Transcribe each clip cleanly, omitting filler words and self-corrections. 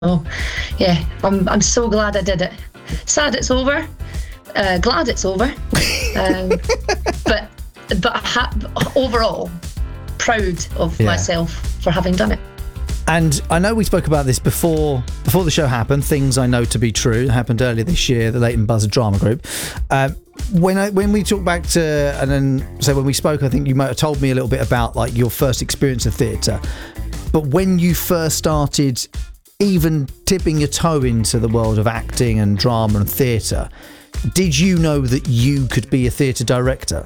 yeah, I'm so glad I did it. Sad it's over. Glad it's over. But overall, proud of myself for having done it. And I know we spoke about this before the show happened. Things I know to be true happened earlier this year. The Leighton Buzzard Drama Group. When we talk back to, and then so when we spoke, I think you might have told me a little bit about like your first experience of theatre. But when you first started, even tipping your toe into the world of acting and drama and theatre, did you know that you could be a theatre director?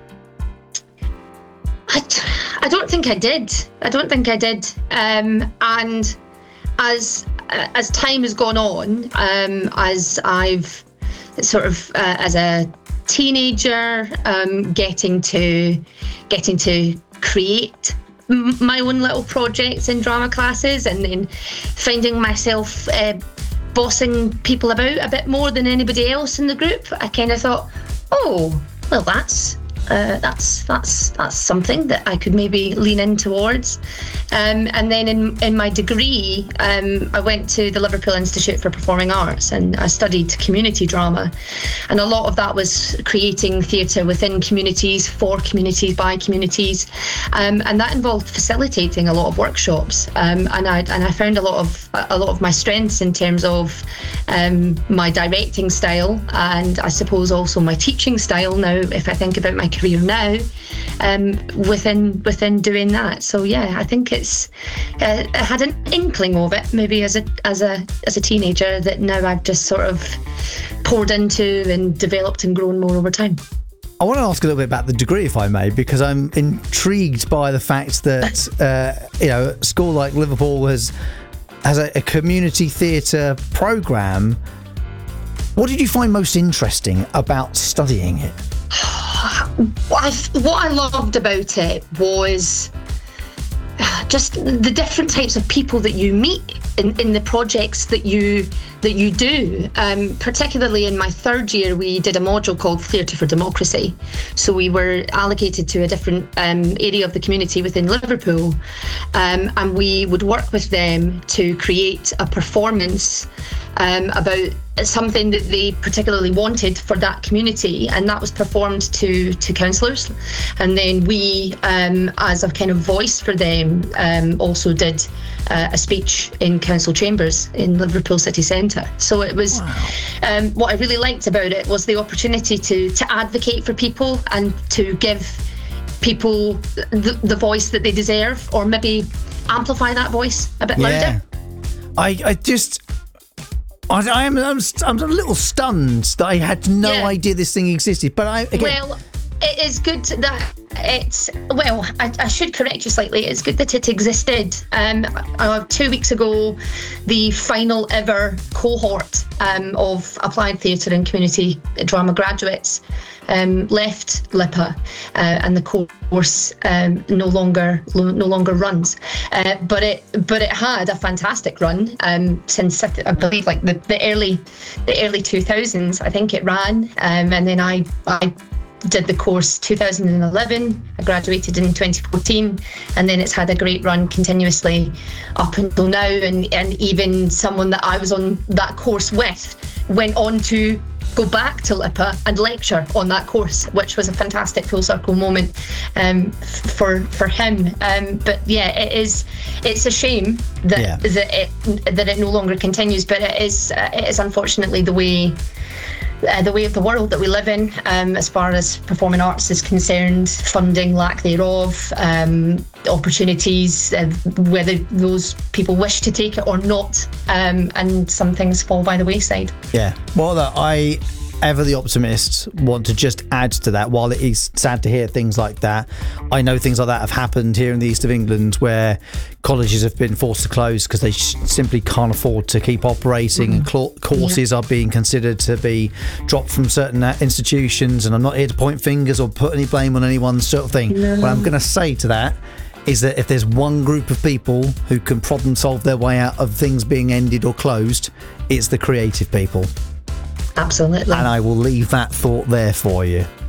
I don't think I did. And as time has gone on, as I've sort of as a teenager, getting to create my own little projects in drama classes, and then finding myself bossing people about a bit more than anybody else in the group, I kind of thought, oh, well, that's something that I could maybe lean in towards. And then in my degree, I went to the Liverpool Institute for Performing Arts, and I studied community drama. And a lot of that was creating theatre within communities, for communities, by communities. And that involved facilitating a lot of workshops. And I found a lot of my strengths in terms of my directing style, and I suppose also my teaching style now, if I think about my career now, within doing that. So yeah, I think I had an inkling of it maybe as a teenager that now I've just sort of poured into and developed and grown more over time. I want to ask a little bit about the degree, if I may, because I'm intrigued by the fact that a school like Liverpool has a community theatre programme. What did you find most interesting about studying it? What I loved about it was just the different types of people that you meet in the projects that you do. Particularly in my third year, we did a module called Theatre for Democracy. So we were allocated to a different area of the community within Liverpool, and we would work with them to create a performance about something that they particularly wanted for that community, and that was performed to councillors. And then we, as a kind of voice for them, also did a speech in council chambers in Liverpool city centre. So it was, what I really liked about it was the opportunity to advocate for people and to give people the voice that they deserve, or maybe amplify that voice a bit louder. I'm a little stunned that I had no idea this thing existed. But well, it is good that I should correct you slightly. It's good that it existed. 2 weeks ago, the final ever cohort of applied theatre and community drama graduates left LIPA, and the course no longer runs. But it had a fantastic run since, I believe, like the early 2000s. I think it ran, and then I did the course 2011. I graduated in 2014, and then it's had a great run continuously up until now. And even someone that I was on that course with went on to go back to LIPA and lecture on that course, which was a fantastic full circle moment for him. But yeah, it's a shame that it no longer continues. But it is unfortunately the way of the world that we live in, as far as performing arts is concerned. Funding, lack thereof, opportunities, whether those people wish to take it or not, and some things fall by the wayside. Yeah, well, I, ever the optimist, want to just add to that. While it is sad to hear things like that, I know things like that have happened here in the east of England, where colleges have been forced to close because they simply can't afford to keep operating, and courses are being considered to be dropped from certain institutions. And I'm not here to point fingers or put any blame on anyone, sort of thing. What I'm going to say to that is that if there's one group of people who can problem solve their way out of things being ended or closed, it's the creative people. Absolutely. And I will leave that thought there for you.